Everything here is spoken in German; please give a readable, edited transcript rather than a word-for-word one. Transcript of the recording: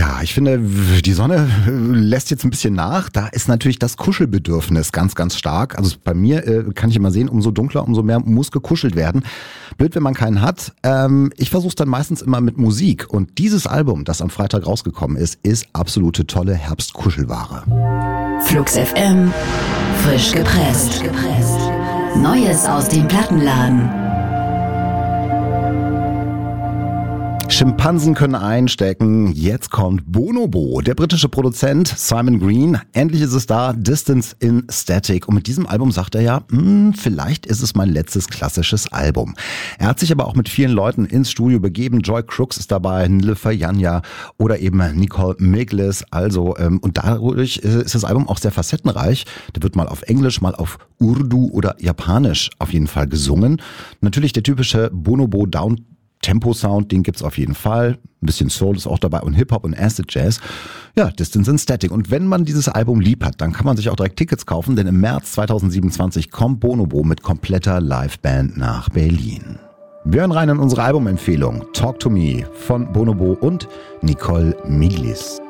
Ja, ich finde, die Sonne lässt jetzt ein bisschen nach. Da ist natürlich das Kuschelbedürfnis ganz, ganz stark. Also bei mir kann ich immer sehen, umso dunkler, umso mehr muss gekuschelt werden. Blöd, wenn man keinen hat. Ich versuche es dann meistens immer mit Musik. Und dieses Album, das am Freitag rausgekommen ist absolute tolle Herbstkuschelware. Flux FM, frisch gepresst. Neues aus dem Plattenladen. Schimpansen können einstecken. Jetzt kommt Bonobo, der britische Produzent Simon Green. Endlich ist es da, Distance in Static. Und mit diesem Album sagt er ja, vielleicht ist es mein letztes klassisches Album. Er hat sich aber auch mit vielen Leuten ins Studio begeben. Joy Crooks ist dabei, Nilüfer Yanya oder eben Nicole Miglis. Und dadurch ist das Album auch sehr facettenreich. Da wird mal auf Englisch, mal auf Urdu oder Japanisch auf jeden Fall gesungen. Natürlich der typische Bonobo Tempo-Sound, den gibt's auf jeden Fall. Ein bisschen Soul ist auch dabei und Hip-Hop und Acid Jazz. Ja, Distance in Static. Und wenn man dieses Album lieb hat, dann kann man sich auch direkt Tickets kaufen, denn im März 2027 kommt Bonobo mit kompletter Liveband nach Berlin. Wir hören rein in unsere Albumempfehlung Talk to Me von Bonobo und Nicole Miglis.